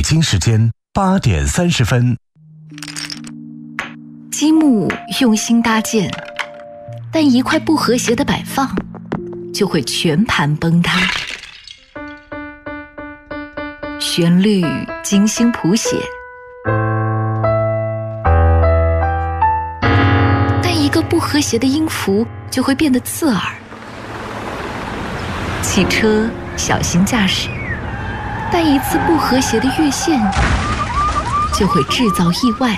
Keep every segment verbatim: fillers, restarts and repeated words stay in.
北京时间八点三十分。 积木用心搭建，但一块不和谐的摆放，就会全盘崩塌。旋律精心谱写，但一个不和谐的音符就会变得刺耳。汽车小心驾驶，但一次不和谐的越线就会制造意外。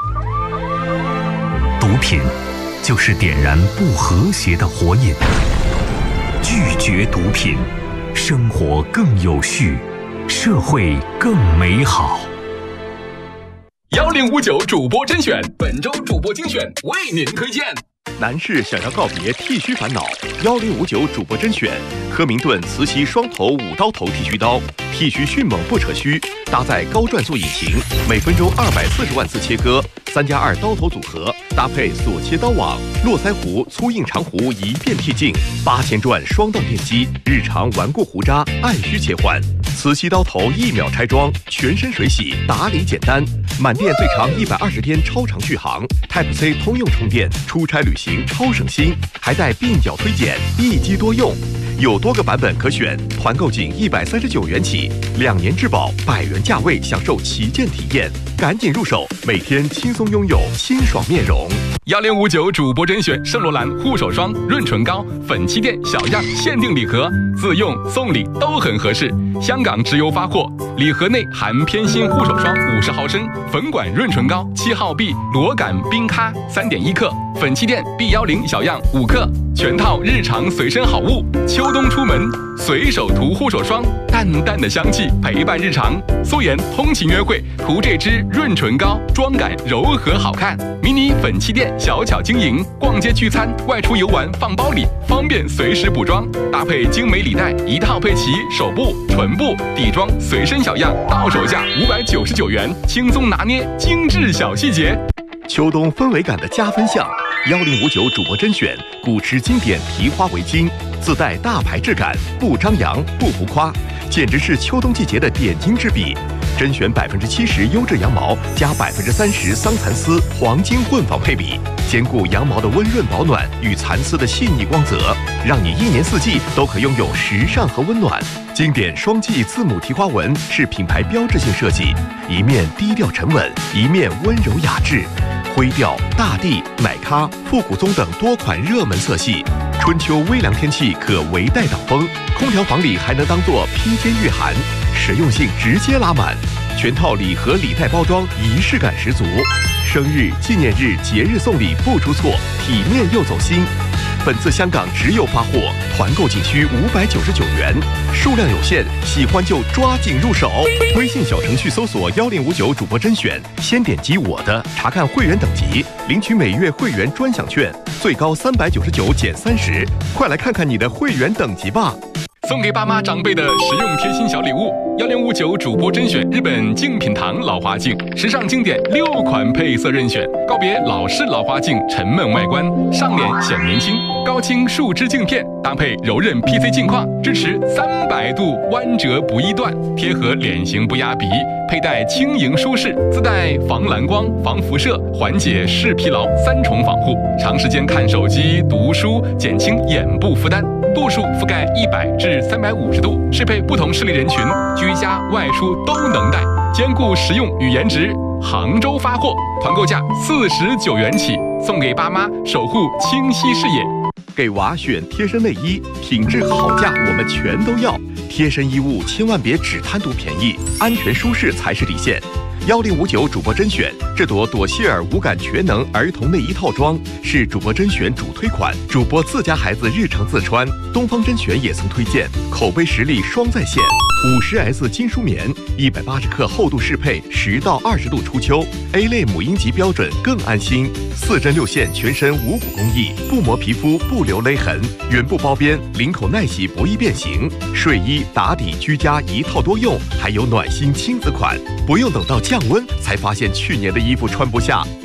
毒品就是点燃不和谐的火引，拒绝毒品，生活更有序，社会更美好。 幺零五九主播甄选，本周主播精选为您推荐。 男士想要告别剃须烦恼，幺零五九主播甄选，科明顿磁吸双头五刀头剃须刀，剃须迅猛不扯须，搭载高转速引擎，每分钟二百四十万次切割，三加二刀头组合，搭配锁切刀网，络腮胡、粗硬长胡一遍剃净，八千转双档电机，日常顽固胡渣按需切换，磁吸刀头一秒拆装，全身水洗，打理简单，满电最长一百二十天超长续航 ，Type C 通用充电，出差旅行超省心，还带鬓角推剪，一机多用。有多个版本可选，团购仅一百三十九元起，两年质保，百元价位享受旗舰体验，赶紧入手，每天轻松拥有清爽面容。 幺零五九主播甄选圣罗兰护手霜、润唇膏、粉气垫小样限定礼盒，自用送礼都很合适。香港直邮发货，礼盒内含偏心护手霜五十毫升，粉管润唇膏七号 B 螺杆冰咖三点一克，粉气垫 B 幺零小样五克，全套日常随身好物。秋冬出门随手涂护手霜，淡淡的香气陪伴日常。素颜通勤约会涂这支润唇膏，妆感柔和好看。迷你粉气垫小巧晶莹，逛街聚餐外出游玩放包里，方便随时补妆。搭配精美礼袋一套配齐，手部、唇部、底妆随身小样，到手价五百九十九元，轻松拿捏精致小细节。 秋冬氛围感的加分项，幺零五九主播甄选古驰经典提花围巾，自带大牌质感，不张扬不浮夸，简直是秋冬季节的点睛之笔。甄选百分之七十优质羊毛加百分之三十桑蚕丝黄金混纺配比，兼顾羊毛的温润保暖与蚕丝的细腻光泽，让你一年四季都可拥有时尚和温暖。经典双髻字母提花纹是品牌标志性设计，一面低调沉稳，一面温柔雅致。灰调、大地、奶咖、复古棕等多款热门色系，春秋微凉天气可围带挡风，空调房里还能当做披肩御寒，实用性直接拉满。全套礼盒礼袋包装仪式感十足，生日、纪念日、节日送礼不出错，体面又走心。本次香港直邮发货，团购仅需五百九十九元，数量有限，喜欢就抓紧入手。微信小程序搜索幺零五九主播甄选，先点击我的，查看会员等级，领取每月会员专享券，最高三百九十九减三十，快来看看你的会员等级吧。 送给爸妈长辈的实用贴心小礼物，幺零五九主播甄选日本精品堂老花镜，时尚经典六款配色任选，告别老式老花镜沉闷外观，上脸显年轻。高清树脂镜片搭配柔韧 P C 镜框，支持三百度弯折不易断，贴合脸型不压鼻，佩戴轻盈舒适，自带防蓝光、防辐射，缓解视疲劳三重防护。长时间看手机、读书，减轻眼部负担。度数覆盖一百至三百五十度，适配不同视力人群，居家外出都能戴，兼顾实用与颜值。杭州发货，团购价四十九元起，送给爸妈，守护清晰视野。 给娃选贴身内衣，品质好价我们全都要。贴身衣物千万别只贪图便宜，安全舒适才是底线。幺零五九主播甄选，这朵朵谢尔无感全能儿童内衣套装是主播甄选主推款，主播自家孩子日常自穿，东方甄选也曾推荐，口碑实力双在线。五十 S 金舒棉，一百八十克厚度适配，十到二十度初秋 ，A 类母婴级标准更安心。四针六线全身无骨工艺，不磨皮肤，不留勒痕，原布包边，领口耐洗，不易变形。睡衣、打底、居家一套多用，还有暖心亲子款，不用等到降温才发现去年的衣服穿不下。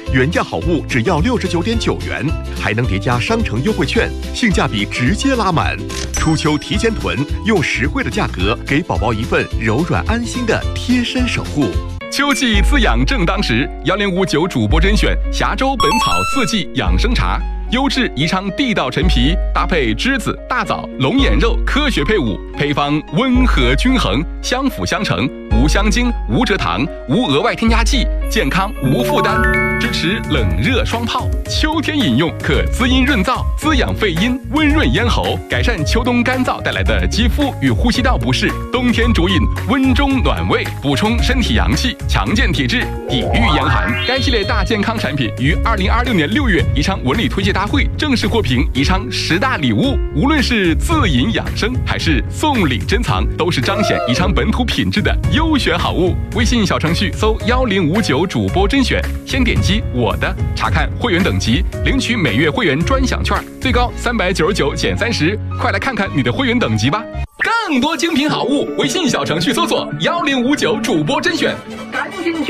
原价好物只要六十九点九元，还能叠加商城优惠券，性价比直接拉满。初秋提前囤，用实惠的价格给宝宝一份柔软安心的贴身守护。 秋季滋养正当时，幺零五九主播甄选峡州本草四季养生茶，优质宜昌地道陈皮，搭配栀子、大枣、龙眼肉，科学配伍，配方温和均衡，相辅相成，无香精、无蔗糖、无额外添加剂，健康无负担，支持冷热双泡。秋天饮用可滋阴润燥，滋养肺阴，温润咽喉，改善秋冬干燥带来的肌肤与呼吸道不适。冬天主饮温中暖胃，补充身体阳气，强健体质，抵御严寒。该系列大健康产品于二零二六年六月宜昌文旅推介大会正式获评宜昌十大礼物。无论是自饮养生还是送礼珍藏，都是彰显宜昌本土品质的优选好物。微信小程序搜幺零五九主播甄选，先点击我的，查看会员等级，领取每月会员专享券，最高三百九十九减三十，快来看看你的会员等级吧！更多精品好物，微信小程序搜索幺零五九主播甄选，赶紧